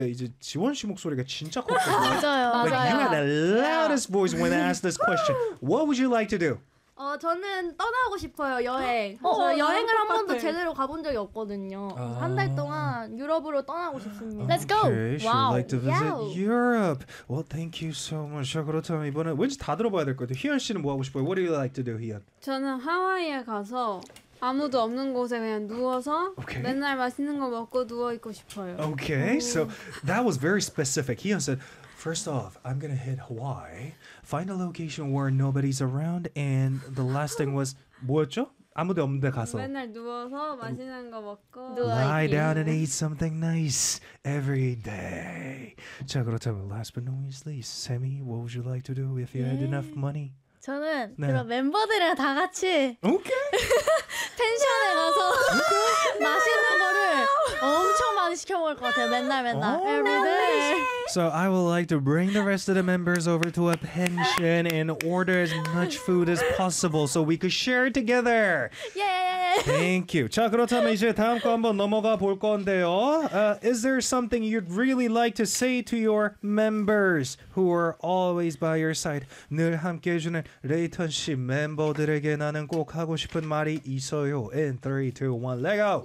이제 지원 씨 목소리가 진짜 컸거든요. 맞아요. Like you had the loudest voice when asked this question. What would you like to do? 저는 떠나고 싶어요, 여행. 저 여행을 한 번도 제대로 가본 적이 없거든요. 한 달 동안 유럽으로 떠나고 싶습니다. Let's go. Okay, she would like to visit Yeah. Europe. Well, thank you so much. 자, 그렇다면 이번에 왠지 다 들어봐야 될 것 같아요. 희연 씨는 뭐 하고 싶어요? What do you like to do, 희연? 저는 하와이에 가서 아무도 없는 곳에 그냥 누워서 Okay. 맨날 맛있는 거 먹고 누워 있고 싶어요. Okay, so that was very specific. Hyun said, first off, I'm gonna hit Hawaii, find a location where nobody's around, and the last thing was 뭐였죠? 아무도 없는 데 가서 맨날 누워서 맛있는 거 먹고 lie down and eat something nice every day. 자, 그렇다면 last but not least, Semi, what would you like to do if you had enough money? 저는 네. 그럼 멤버들이랑 다 같이 Okay. 펜션에 가서 맛있는 거를 엄청 많이 시켜 먹을 것 같아요. 맨날 every day. So I would like to bring the rest of the members over to a pension and order as much food as possible so we could share it together. 예. Thank you. 자, 그렇다면 이제 다음 거 한번 넘어가 볼 건데요. Is there something you'd really like to say to your members who are always by your side? 늘 함께 해주는 레이턴 씨 멤버들에게 나는 꼭 하고 싶은 말이 있어요. In 3, 2, 1, let go.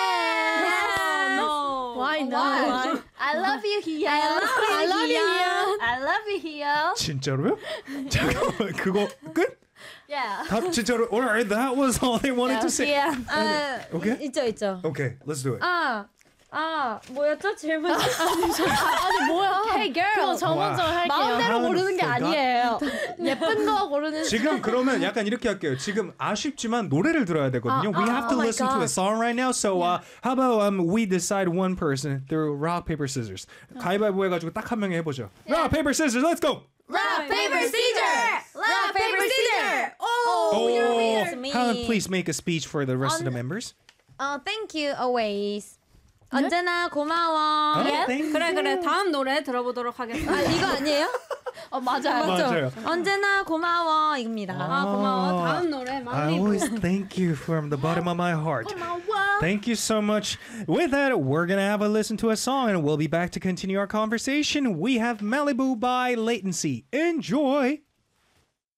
Why not? I love you, 희연. I love you, 희연. I love you, 희연. 진짜로요? 잠깐만, 그거 끝? Yeah. 다 진짜로? Alright, that was all they wanted to say. Yeah. Okay? 있죠. Okay, let's do it. 뭐였죠? 질문. 아니 뭐야? Hey girl. 그럼 저 먼저 할게요. 마음대로 고르는 게 아니에요. 예쁜 거 고르는. 지금 그러면 약간 이렇게 할게요. 지금 아쉽지만 노래를 들어야 되거든요. We have to oh my listen to a God. song right now. So how about we decide one person through rock paper scissors. 가위바위보 해가지고 딱 한 명이 해보죠. Rock paper scissors. Let's go. Rock, paper, scissors. Rock, paper, scissors. Oh, It's me. Helen, please make a speech for the rest of the members. Thank you always. 언제나 고마워. Thank you. 그래 다음 노래 들어보도록 하겠습니다. 이거 아니에요? 맞아요. 맞아요. 언제나 고마워 입니다. 고마워. 다음 노래 I 많이 always thank you from the bottom of my heart. Thank you so much. With that, we're going to have a listen to a song and we'll be back to continue our conversation. We have Malibu by Latency. Enjoy.